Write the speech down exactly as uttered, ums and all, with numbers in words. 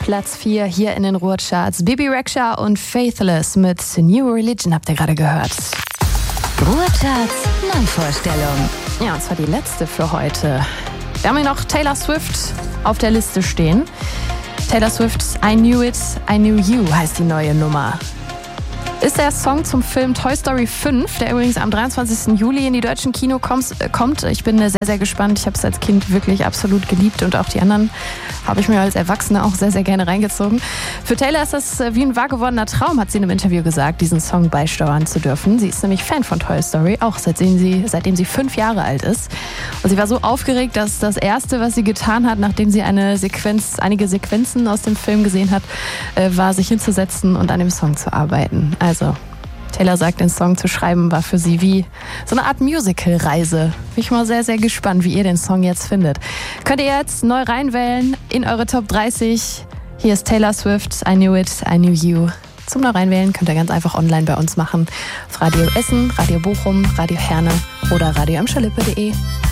Platz vier hier in den Ruhrcharts. Bebe Rexha und Faithless mit New Religion habt ihr gerade gehört. Ruhrcharts Neuvorstellung. Ja, und zwar die letzte für heute. Wir haben hier noch Taylor Swift auf der Liste stehen. Taylor Swift's I Knew It, I Knew You heißt die neue Nummer. Ist der Song zum Film Toy Story fünf, der übrigens am dreiundzwanzigsten Juli in die deutschen Kinos kommt. Ich bin sehr, sehr gespannt. Ich habe es als Kind wirklich absolut geliebt und auch die anderen habe ich mir als Erwachsene auch sehr, sehr gerne reingezogen. Für Taylor ist das wie ein wahr gewordener Traum, hat sie in einem Interview gesagt, diesen Song beisteuern zu dürfen. Sie ist nämlich Fan von Toy Story, auch seitdem sie, seitdem sie fünf Jahre alt ist. Und sie war so aufgeregt, dass das Erste, was sie getan hat, nachdem sie eine Sequenz, einige Sequenzen aus dem Film gesehen hat, war, sich hinzusetzen und an dem Song zu arbeiten. Also, Taylor sagt, den Song zu schreiben war für sie wie so eine Art Musical-Reise. Bin ich mal sehr, sehr gespannt, wie ihr den Song jetzt findet. Könnt ihr jetzt neu reinwählen in eure Top dreißig. Hier ist Taylor Swift, I Knew It, I Knew You. Zum neu reinwählen könnt ihr ganz einfach online bei uns machen. Auf Radio Essen, Radio Bochum, Radio Herne oder radio am schalippe punkt de.